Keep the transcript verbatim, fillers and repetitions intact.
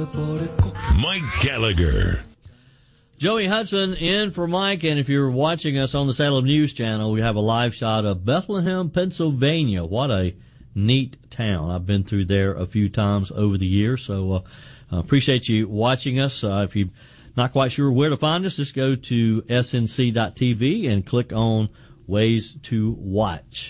Mike Gallagher. Joey Hudson in for Mike, and if you're watching us on the Salem News Channel, we have a live shot of Bethlehem, Pennsylvania. What a neat town. I've been through there a few times over the years, so uh, uh, appreciate you watching us. Uh, if you're not quite sure where to find us, just go to S N C dot T V and click on Ways to Watch.